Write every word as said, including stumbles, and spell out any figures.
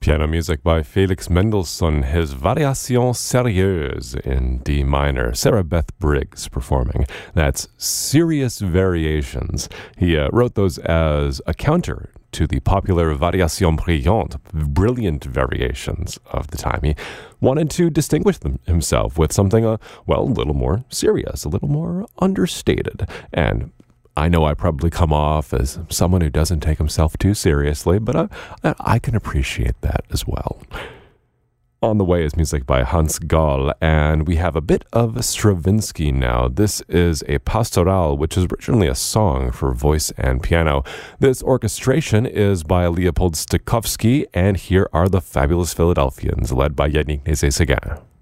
Piano music by Felix Mendelssohn, his Variation Sérieuse in D minor. Sarah Beth Briggs performing. That's Serious Variations. He uh, wrote those as a counter to the popular Variation Brillante, brilliant variations of the time. He wanted to distinguish them, himself with something, uh, well, a little more serious, a little more understated. And I know I probably come off as someone who doesn't take himself too seriously, but I, I can appreciate that as well. On the way is music by Hans Gall, and we have a bit of Stravinsky now. This is a pastoral, which is originally a song for voice and piano. This orchestration is by Leopold Stokowski, and here are the Fabulous Philadelphians, led by Yannick Nézet-Séguin.